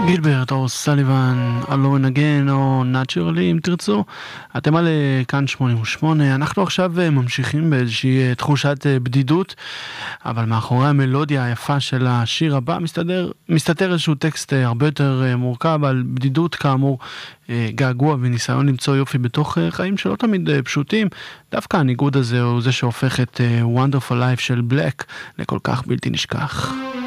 גילברט או סליבן, Alone Again או Naturally אם תרצו. אתם על כאן 88, אנחנו עכשיו ממשיכים באיזושהי תחושת בדידות, אבל מאחורי המלודיה היפה של השיר הבא מסתתר איזשהו טקסט הרבה יותר מורכב על בדידות כאמור, געגוע וניסיון למצוא יופי בתוך חיים שלא תמיד פשוטים. דווקא הניגוד הזה הוא זה שהופך את Wonderful Life של בלק לכל כך בלתי נשכח.